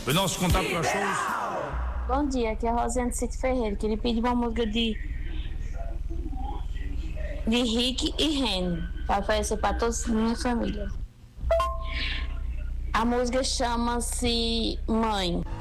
O nosso contato para shows. Bom dia, aqui é a Rosane Cito Ferreira. Queria pedir uma música de Rick e Reni, para oferecer para toda a minha família. A música chama-se Mãe.